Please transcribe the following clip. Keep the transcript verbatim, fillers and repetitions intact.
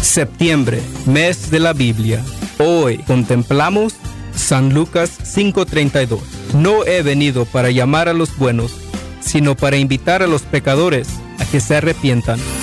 Septiembre, mes de la Biblia. Hoy contemplamos San Lucas cinco treinta y dos. No he venido para llamar a los buenos, sino para invitar a los pecadores a que se arrepientan.